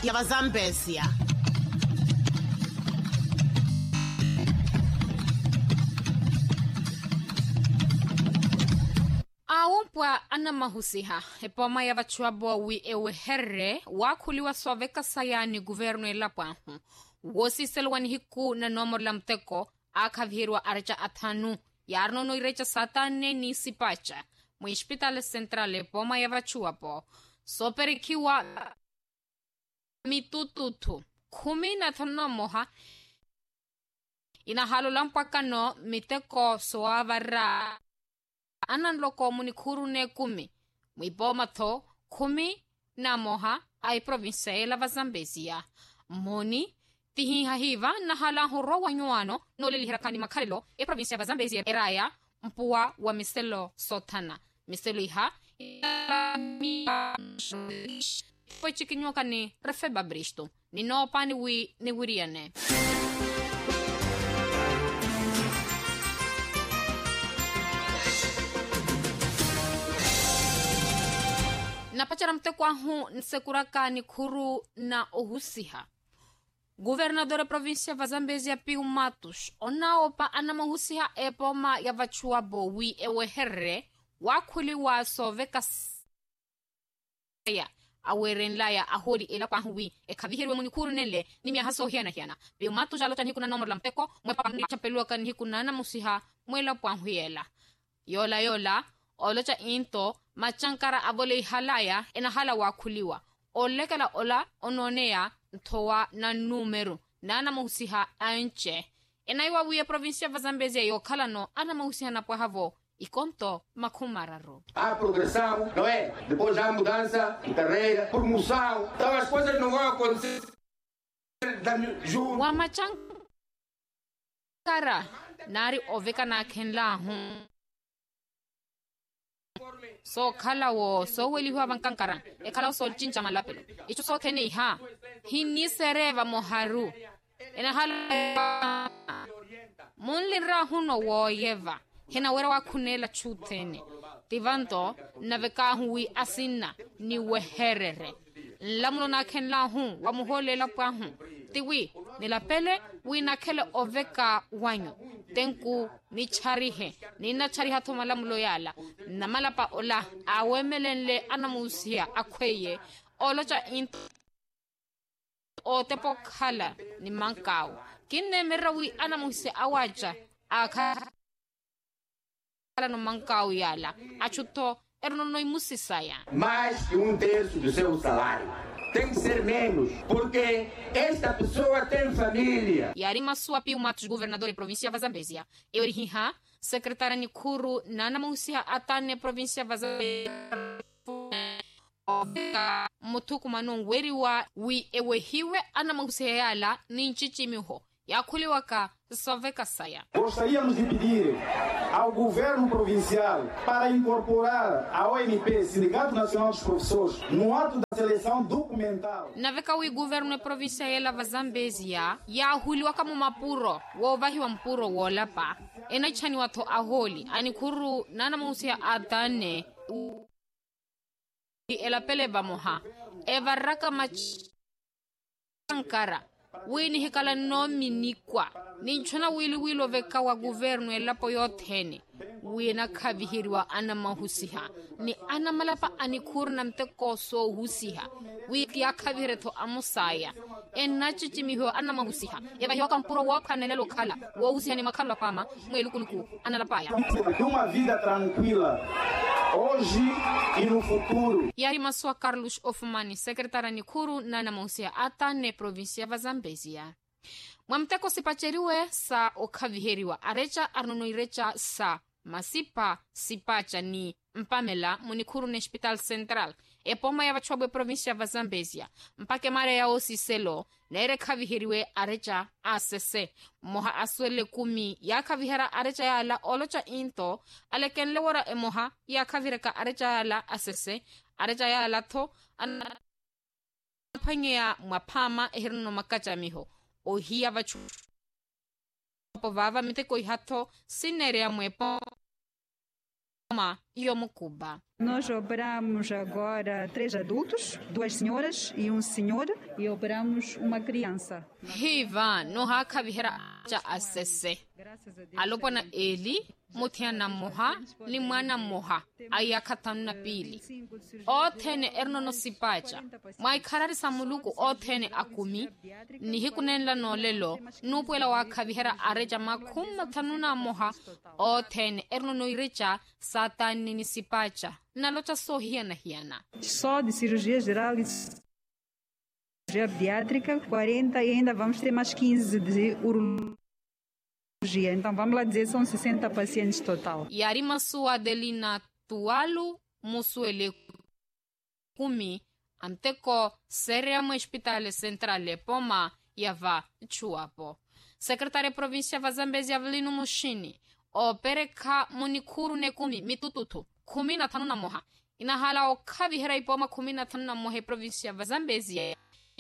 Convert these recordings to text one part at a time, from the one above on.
ya Vazambesia. Aumpwa ana mahusiha epoma ya vachuabo wi eweherre wakuliwa soveka sayani guvernu elapwahu wosiselwani hiku na nomor la mteko akavhirwa arja athanu yarnono irecha satane ni sipacha mu hospital central epoma ya vachuapo soperikiwa mitututu 15 moha inahalo lampakano miteko soavarra anan loko munikuru ne 10 mwiboma tho 10 moha ai provinsia la Vazambesia moni tihiha hiva na hala horo wanyuano no lilihirakani makarilo e provinsia Vazambesia eraya mpua wa miselo sotana miselo iha foi chikinyoka ni refeba bristo ni no pani wi ni wiriane na pachara mtekwahu nsekuraka ni kuru na ohusiha governador provincia Vazambesia Piu Matos onaopa ana mahusiha epoma ya vachuabo wi eweherre wakuliwa soveka ya awerenlaya aholi ela kwahuwi ekavihirwe munikuru nele nimya haso hiana Piu Matos alota nikuna nomor la mteko mwepa chapelua kan hikuna na musiha mwela kwahuela yola olocha into machankara avole halaya ena hala wakuliwa olekala ola ononea ntowa na numero na mahusiha anche enaiwa wiye provincia Vazambesia yokhala no ana mahusiha na havo ikonto makumararo a progressão, não é? Depois há mudança de carreira, promoção, então as coisas não vão acontecer junto. Wa machankara nari oveka na kenla so khala wo so weli huwa vankankara e khala so chincha malapelo icho so kene iha hini sereva moharu ena hala munlira huno wo yeva hena wera wa kunela chutene tivanto naveka hui asina ni weherere lamulo na kenla hu wa muholela kwa hu tiwi nila pele wina kele oveka wanyo tenku ni charihe ni na chariha to malamulo yala na malapa ola awemelenle anamusia akweye olocha into o tepo khala ni mankao kinne merawi anamusia awaja akhala no mankao yala achuto erno imusisaya Mais que 1/3 do seu salário. Tem que ser menos, porque esta pessoa tem família. Yari masua Piu Matos governador e província Vazambesia eurihiha secretária Nikuru nana mahusia atane província Vazambesia mutuku manon weriwa wi ewehiwe ana mahusia yala ni nchichimiho yakuliwaka soveka saya. Gostaríamos de pedir ao governo provincial para incorporar a ONP, Sindicato Nacional dos Professores, no ato da seleção documental. Naveka wi governo provincia ya Vazambesia ya huliwaka mu mapuro wo vahiwa mpuro wolapa ena chani wato aholi anikuru nana mahusia atane elapele bamoha evaraka machankara wini hikala no minikwa ni nchona wilo veka wa governo elapo yothene wina khavihiriwa ana mahusiha ni ana malapa anikuru na mteko so husiha wiki ya khaviretho amusaya ena chichimiho ana mahusiha eva yoka mpuro wa kanele lokala wo husiha ni makhala pama mwelukuluku ana lapaya uma vida tranquila hoje e no futuro. Yari masua Carlos Ofumani secretária Nikuru na mahusia atane província Vazambesia mwamteko sipacheriwe sa okhaviheriwa arecha arnono irecha sa masipa sipacha ni mpamela munikuru ne hospital central epoma ya vachwabwe província Vazambesia mpake mare ya osiselo nere khaviheriwe arecha ACC moha aswele 10 ya khavihera arecha yala olocha into alekenle wora emoha ya khavireka arecha yala ACC arecha yala tho anapanya mwapama ehirno makacha miho ohia vachu povava miteko ihatho sinere ya mwepo Nós operamos agora 3 adultos, 2 senhoras e 1 senhor, e operamos uma criança. Hiva no hakavihera cha asese. Alopona Eli mutiana moha limana moha ayakatan na pili. Othene ernono sipacha. Mai kharari samuluku othene akumi ni hikunenla no lelo nupuela wakavihera areja makhumma thanuna moha othene ernono iricha satani ni sipacha. Nalocha so hiana. Só de cirurgia geral e cirurgia pediátrica, 40 e ainda vamos ter mais 15 de urologia. Então vamos lá dizer, são 60 pacientes total. Yarima sua Adelina Tualu musuele kumi amteko seriamo hospitale centrale poma yava chuapo. Secretária província va Zambezi Avelino Mushini opereka munikuru ne kumi mitututu kumi na tano na moha inahala okavihera ipoma kumi na tano na moha província va Zambezi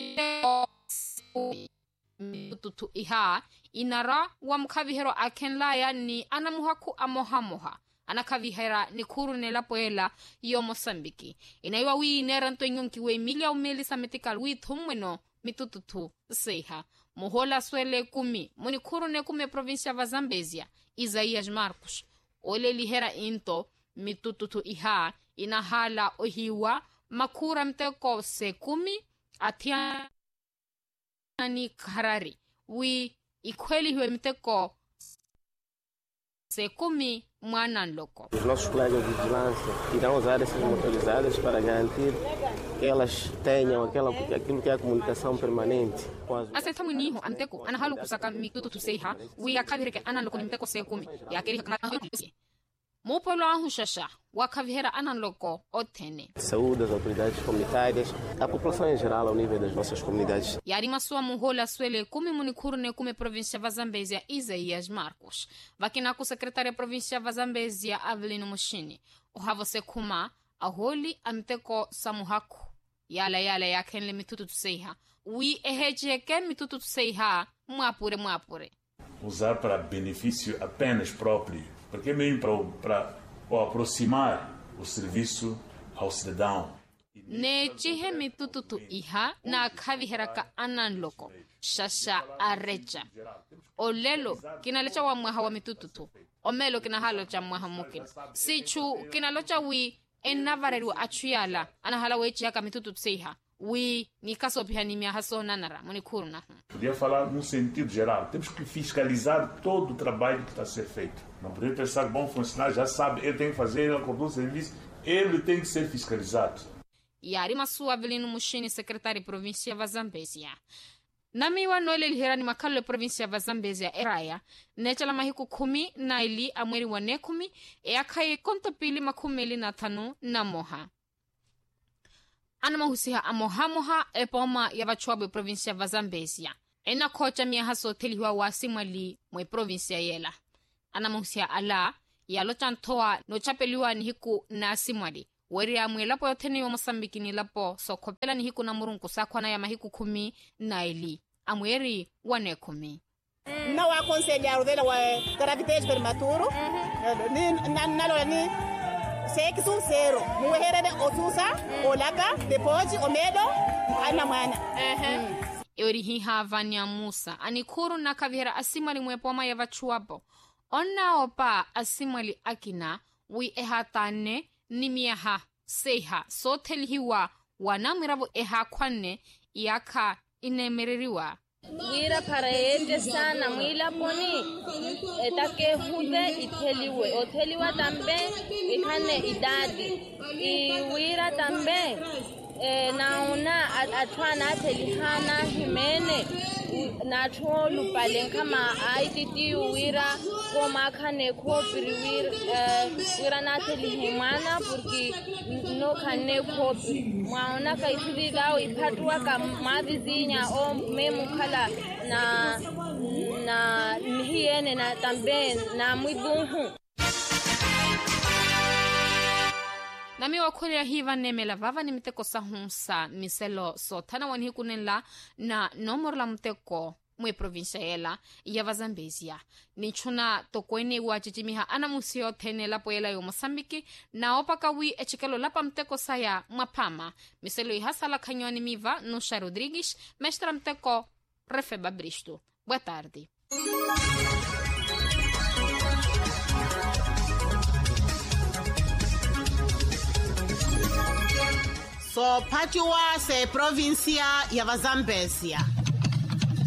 mitututu iha inara wa mkavihero akenlaya ni anamuhaku amohamoha anakavihera ni kuru nela poela yo Mosambiki inaiwa wi nera ntoyonki we milia umelisa medical wi thumweno mitututu seha mohola swele kumi muni kuru ne kume província va Zambezia Isaías Marcos ole lihera into mitututu iha inahala ohiwa makura mteko se kumi atia ni karari wi ikweli huwe mteko se kumi mwana loko. Os nossos colegas de vigilância irão usar essas motorizadas para garantir que elas tenham aquilo que é a comunicação permanente. Asenta muniho amteko anahalu kusaka mitututu seha wi akabireke analoko mteko se kumi yakeri kana Mopolo ahushasha wakavihera analoko othene. Saúde das autoridades comunitárias, a população em geral ao nível das nossas comunidades. Yarima sua muhola swele kumi munikuru ne kume província va Zambezia Isaías Marcos. Vakina ku secretária província va Zambezia Avelino Mushini. Ohavose kuma aholi amteko samuhaku. Yala yakenle mitututu seiha. Wi ehejeke mitututu seiha muapure. Usar para benefício apenas próprio. Porque mesmo para aproximar o serviço ao cidadão. Ne chihe mitututu iha na kaviheraka ananloko shasha arecha olelo kinalecha wa mwaha wa mitututu omelo kinahalo cha mwaha mukin sichu kinalocha wi enavarerwa achuyala anahala wechi yaka mitututu seiha wi nikasopia nimia hasona nara munikuruna. Podia falar num sentido geral, temos que fiscalizar todo o trabalho que está a ser feito. Não podemos pensar que bom funcionário já sabe, ele tem que fazer, ele acordou o serviço, ele tem que ser fiscalizado. Yarima sua Avelino Mushini, secretário província va Zambezia. Namiwa noele lihirani makalo província va Zambezia eraya, nechala mahiku kumi na ili amweri wa nekumi, akaye kontopili makumeli na tanu na moha. Anamahusiha amohamoha epoma ya vachuabu província va Zambezia. Ena kocha miahaso teliwa wasimwali mwe província yela. Anamahusiha ala ya lochantoa no chapeliwa ni hiku na asimwali. Weri ya mwe lapo yoteni wa Mosambiki ni lapo so kopela ni hiku na murunku sakwana ya mahiku kumi na ili. Amweri wane kumi. Não aconselhar dela a gravidez prematuro. Ni sexo zero. Muhere otusa olaka depois omelo ana mwana. Eurihi havanya Musa anikuru na kavihera asimali mwepoma ya vachuapo. Ona opa asimali akina wi ehatane nimiaha seha sotelihiwa wanamirabo eha kwane yaka inemereriwa. Wira paraende sana mwila poni etake hude iteliwe oteliwa tambe ikane idadi wira tambe naona atwana telihana himene nacho lupale kama ITT wira koma kane kopiri wira na telihimana porque no kane kopiri mwaona kaituli lao ipatwa kama vizinya o memu kala na hiene na tambe na mwibuhu. Nami wakulia hiva nemela vava ni mteko sahunsa miselo so tana wani hikunenla na nomor la mteko mwe provincia ela ya vazambezia ni chuna tokwene wa chichimiha ana musio tene lapo ela yo Mosambiki na opakawi echikelo lapa mteko saya mwapama miselo ihasala kanyoni miva Nusha Rodrigues mestra mteko Refeba Bristo. Boa tarde. So phatiwa se provincia ya vazambezia.